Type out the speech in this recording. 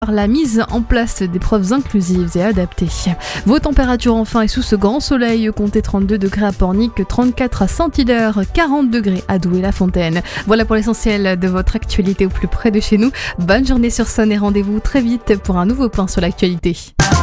La mise en place d'épreuves inclusives et adaptées. Vos températures enfin et sous ce grand soleil, comptez 32 degrés à Pornic, 34 à Saint-Hilaire, 40 degrés à Douai-la-Fontaine. Voilà pour l'essentiel de votre actualité au plus près de chez nous. Bonne journée sur Sonne et rendez-vous très vite pour un nouveau point sur l'actualité.